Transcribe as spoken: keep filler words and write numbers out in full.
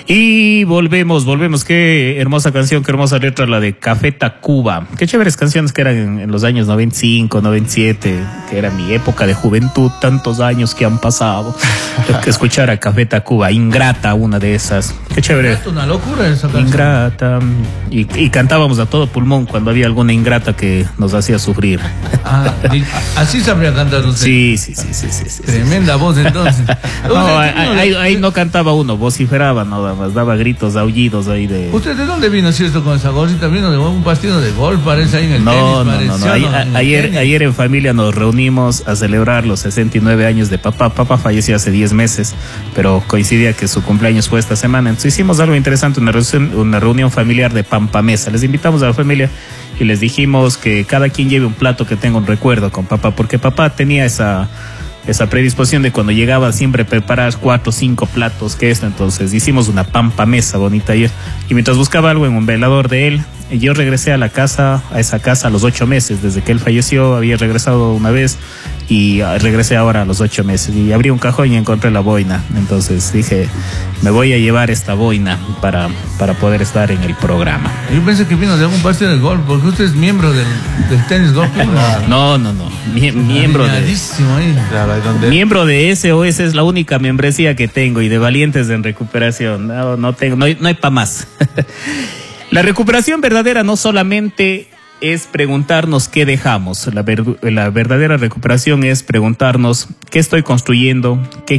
Y volvemos, volvemos. Qué hermosa canción, qué hermosa letra, la de Café Tacuba. Qué chéveres canciones que eran en, en los años noventa y cinco, noventa y siete, que era mi época de juventud, tantos años que han pasado. Que escuchar a Café Tacuba, Ingrata, una de esas. Qué chévere. Es una locura esa canción. Ingrata. Y, y cantábamos a todo pulmón cuando había alguna ingrata que nos hacía sufrir. Ah, así sabría cantar usted. Sí, sí, sí, sí, sí, sí. Tremenda voz entonces. No, ahí, ahí, ahí no cantaba uno, vociferaba nada más, daba gritos, aullidos ahí de... ¿Usted de dónde vino, cierto, con esa gorrita? ¿Vino de un partido de golf, parece, ahí en el no, tenis? No, pareció, no, no, Ay, en ayer, tenis. ayer en familia nos reunimos a celebrar los sesenta y nueve años de papá. Papá falleció hace diez meses, pero coincidía que su cumpleaños fue esta semana. Entonces hicimos algo interesante, una reunión, una reunión familiar de Pampamesa. Les invitamos a la familia y les dijimos que cada quien lleve un plato que tenga un recuerdo con papá, porque papá tenía esa... esa predisposición de cuando llegaba siempre preparar cuatro o cinco platos que esto. Entonces hicimos una pampa mesa bonita ayer, y mientras buscaba algo en un velador de él, yo regresé a la casa, a esa casa a los ocho meses, desde que él falleció había regresado una vez y regresé ahora a los ocho meses, y abrí un cajón y encontré la boina. Entonces dije, me voy a llevar esta boina para, para poder estar en el programa. Yo pensé que vino de algún partido de golf, porque usted es miembro del, del tenis golf. No, no, no, Mie miembro de... Ahí. Claro, ahí donde... Miembro de S O S es la única membresía que tengo, y de Valientes en Recuperación. No, no tengo, no hay, no hay para más. La recuperación verdadera no solamente es preguntarnos qué dejamos. La, ver, la verdadera recuperación es preguntarnos qué estoy construyendo, qué